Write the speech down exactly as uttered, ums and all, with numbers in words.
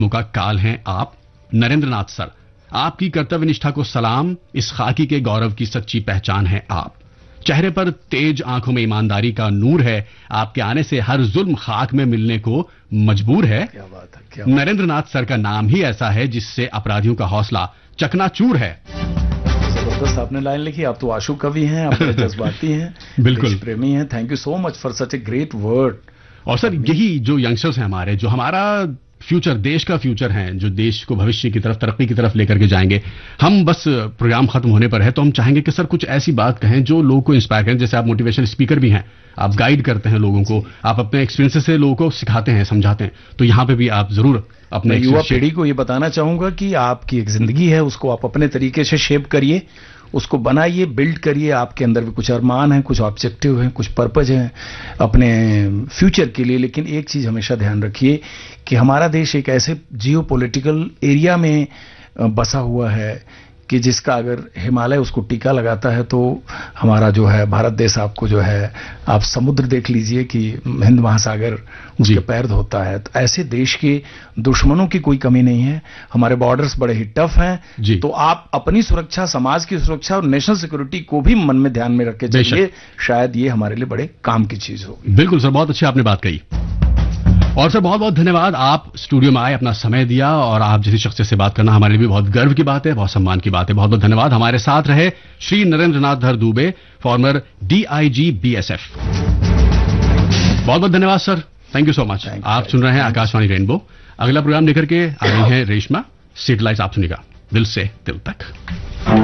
का काल हैं आप नरेंद्र नाथ सर। आपकी कर्तव्य निष्ठा को सलाम, इस खाकी के गौरव की सच्ची पहचान है आप। चेहरे पर तेज, आंखों में ईमानदारी का नूर है। आपके आने से हर जुल्म खाक में मिलने को मजबूर है। क्या बात है, क्या बात। नरेंद्र नाथ सर का नाम ही ऐसा है जिससे अपराधियों का हौसला चकनाचूर है। जबरदस्त आपने लाइन लिखी। आप तो आशु कवि हैं, आप बड़े जज्बाती हैं, बिल्कुल प्रेमी हैं। Thank you so much for such a great word. और सर यही जो यंगस्टर्स हैं हमारे, जो हमारा फ्यूचर, देश का फ्यूचर है, जो देश को भविष्य की तरफ, तरक्की की तरफ लेकर के जाएंगे। हम बस प्रोग्राम खत्म होने पर है तो हम चाहेंगे कि सर कुछ ऐसी बात कहें जो लोगों को इंस्पायर करें। जैसे आप मोटिवेशनल स्पीकर भी हैं, आप गाइड करते हैं लोगों को, आप अपने एक्सपीरियंसेस से लोगों को सिखाते हैं, समझाते हैं, तो यहाँ पे भी आप जरूर अपने युवा पीढ़ी को ये बताना चाहूंगा कि आपकी एक जिंदगी है, उसको आप अपने तरीके से शेप करिए, उसको बनाइए, बिल्ड करिए। आपके अंदर भी कुछ अरमान है, कुछ ऑब्जेक्टिव है, कुछ पर्पज है अपने फ्यूचर के लिए। लेकिन एक चीज हमेशा ध्यान रखिए कि हमारा देश एक ऐसे जियो पॉलिटिकल एरिया में बसा हुआ है कि जिसका अगर हिमालय उसको टीका लगाता है तो हमारा जो है भारत देश आपको जो है, आप समुद्र देख लीजिए कि हिंद महासागर उसके पैर धोता है। तो ऐसे देश के दुश्मनों की कोई कमी नहीं है। हमारे बॉर्डर्स बड़े ही टफ हैं। तो आप अपनी सुरक्षा, समाज की सुरक्षा और नेशनल सिक्योरिटी को भी मन में ध्यान में रख के चलिए। शायद ये हमारे लिए बड़े काम की चीज होगी। बिल्कुल सर, बहुत अच्छी आपने बात कही। और सर बहुत बहुत धन्यवाद, आप स्टूडियो में आए, अपना समय दिया, और आप जैसी शख्सियत से बात करना हमारे लिए भी बहुत गर्व की बात है, बहुत सम्मान की बात है। बहुत बहुत धन्यवाद। हमारे साथ रहे श्री नरेंद्र नाथ धर दुबे, फॉर्मर डीआईजी बीएसएफ। बहुत बहुत धन्यवाद sir, thank you so much. आप सुन रहे हैं आकाशवाणी रेनबो। अगला प्रोग्राम लेकर के आ रही है रेशमा। सिटी लाइट्स आप सुनिएगा दिल से दिल तक।